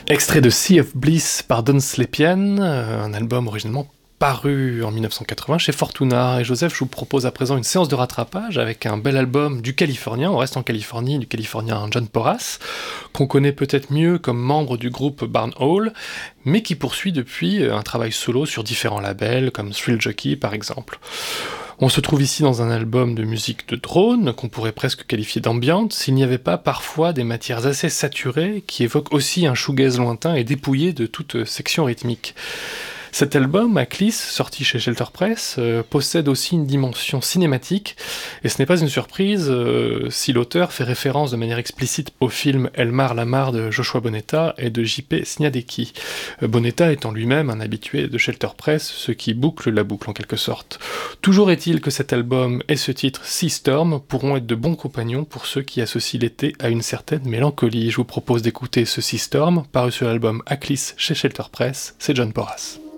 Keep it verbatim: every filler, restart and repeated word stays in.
Extrait de Sea of Bliss par Don Slepian, euh, un album originellement paru en mille neuf cent quatre-vingts chez Fortuna. Et Joseph, je vous propose à présent une séance de rattrapage avec un bel album du Californien, on reste en Californie, du Californien John Porras, qu'on connaît peut-être mieux comme membre du groupe Barn Hall, mais qui poursuit depuis un travail solo sur différents labels, comme Thrill Jockey par exemple. On se trouve ici dans un album de musique de drone, qu'on pourrait presque qualifier d'ambiante, s'il n'y avait pas parfois des matières assez saturées qui évoquent aussi un shoegaze lointain et dépouillé de toute section rythmique. Cet album, Aklis, sorti chez Shelter Press, euh, possède aussi une dimension cinématique, et ce n'est pas une surprise euh, si l'auteur fait référence de manière explicite au film Elmar Lamar de Joshua Bonnetta et de J P Sniadecki. Euh, Bonnetta étant lui-même un habitué de Shelter Press, ce qui boucle la boucle en quelque sorte. Toujours est-il que cet album et ce titre Sea Storm pourront être de bons compagnons pour ceux qui associent l'été à une certaine mélancolie. Je vous propose d'écouter ce Sea Storm, paru sur l'album Aklis chez Shelter Press, c'est John Porras.